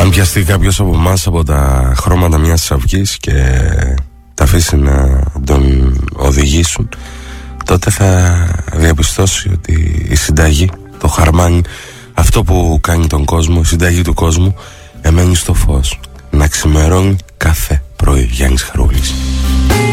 Αν πιαστεί κάποιος από εμάς από τα χρώματα μιας αυγής και τα αφήσει να τον οδηγήσουν, τότε θα διαπιστώσει ότι η συνταγή, το χαρμάνι, αυτό που κάνει τον κόσμο, η συνταγή του κόσμου, εμένει στο φως. Να ξημερώνει κάθε πρωί. Γιάννης Χαρούλης.